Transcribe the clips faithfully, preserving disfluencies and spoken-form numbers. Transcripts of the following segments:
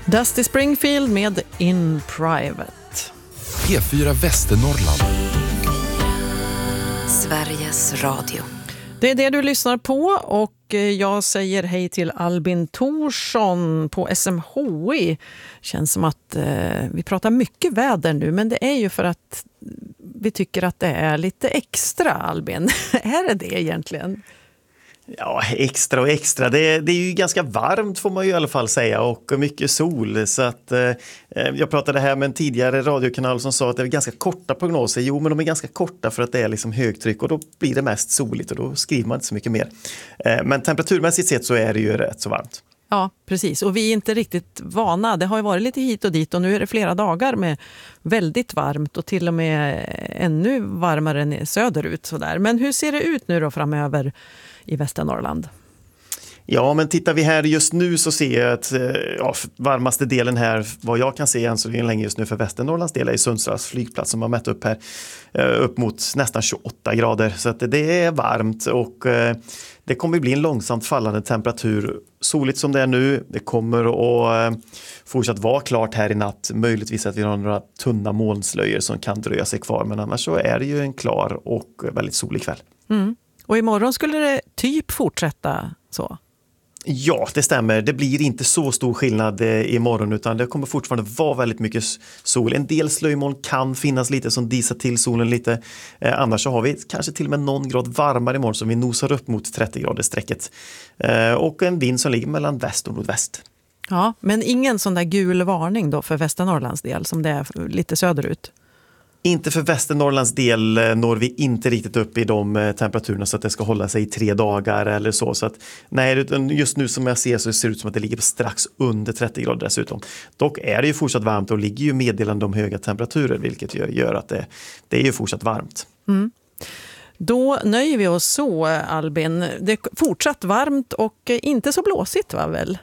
Dusty Springfield med In Private. P fyra Västernorrland. Sveriges Radio. Det är det du lyssnar på och jag säger hej till Albin Thorsson på S M H I. Känns som att eh, vi pratar mycket väder nu, men det är ju för att vi tycker att det är lite extra, Albin. Är det det egentligen? Ja, extra och extra. Det är, det är ju ganska varmt får man ju i alla fall säga och mycket sol. Så att, eh, jag pratade här med en tidigare radiokanal som sa att det är ganska korta prognoser. Jo, men de är ganska korta för att det är liksom högtryck och då blir det mest soligt och då skriver man inte så mycket mer. Eh, men temperaturmässigt sett så är det ju rätt så varmt. Ja, precis. Och vi är inte riktigt vana. Det har ju varit lite hit och dit och nu är det flera dagar med väldigt varmt och till och med ännu varmare än söderut. Sådär. Men hur ser det ut nu då framöver i Västernorrland? Ja, men tittar vi här just nu så ser jag att ja, varmaste delen här, vad jag kan se än så länge just nu för Västernorrlands del är i Sundsvalls flygplats som har mätt upp här upp mot nästan tjugoåtta grader. Så att det är varmt och det kommer bli en långsamt fallande temperatur. Soligt som det är nu, det kommer att fortsatt vara klart här i natt. Möjligtvis att vi har några tunna molnslöjor som kan dröja sig kvar, men annars så är det ju en klar och väldigt solig kväll. Mm. Och imorgon skulle det typ fortsätta så? Ja, det stämmer. Det blir inte så stor skillnad imorgon utan det kommer fortfarande vara väldigt mycket sol. En del slöjmoln kan finnas lite som disar till solen lite. Eh, annars så har vi kanske till och med någon grad varmare imorgon som vi nosar upp mot trettio grader strecket. Eh, och en vind som ligger mellan väst och nordväst. Ja, men ingen sån där gul varning då för Västernorrlands del som det är lite söderut? Inte för Västernorrlands del når vi inte riktigt upp i de temperaturerna så att det ska hålla sig i tre dagar eller så. Så att, nej, just nu som jag ser så ser det ut som att det ligger på strax under trettio grader dessutom. Dock är det ju fortsatt varmt och ligger ju meddelande om höga temperaturer vilket gör att det, det är ju fortsatt varmt. Mm. Då nöjer vi oss så, Albin. Det är fortsatt varmt och inte så blåsigt, va väl?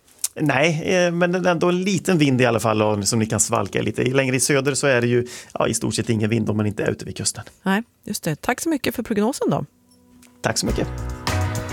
Nej, men ändå en liten vind i alla fall som ni kan svalka lite. Längre i söder så är det ju ja, i stort sett ingen vind om man inte är ute vid kusten. Nej, just det. Tack så mycket för prognosen då. Tack så mycket.